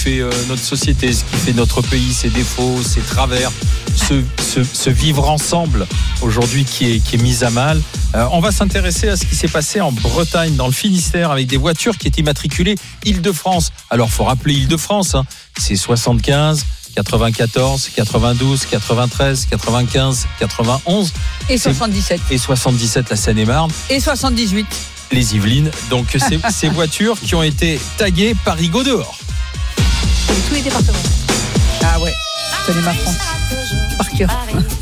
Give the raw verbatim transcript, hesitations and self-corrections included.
fait euh, notre société, ce qui fait notre pays, ses défauts, ses travers, ce, ce, ce vivre ensemble aujourd'hui qui est, qui est mis à mal. Euh, on va s'intéresser à ce qui s'est passé en Bretagne, dans le Finistère, avec des voitures qui étaient immatriculées Île-de-France. Alors, il faut rappeler Île-de-France, hein, c'est soixante-quinze, quatre-vingt-quatorze, quatre-vingt-douze, quatre-vingt-treize, quatre-vingt-quinze, quatre-vingt-onze. Et soixante-dix-sept. Et soixante-dix-sept, la Seine-et-Marne. Et soixante-dix-huit. Les Yvelines. Donc, c'est ces voitures qui ont été taguées Paris-Go dehors. Et tous les départements. Ah ouais, je connais ma France. Par cœur.